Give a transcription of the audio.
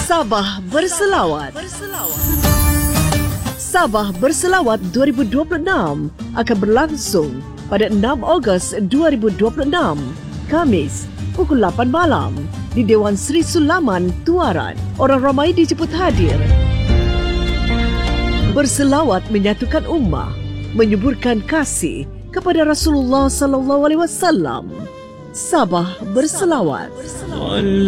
Sabah Berselawat. Sabah Berselawat 2026 akan berlangsung pada 6 Ogos 2026, Khamis, pukul 8 malam di Dewan Sri Sulaman, Tuaran. Orang ramai dijemput hadir. Berselawat menyatukan ummah, menyuburkan kasih kepada Rasulullah sallallahu alaihi wasallam. Sabah Berselawat.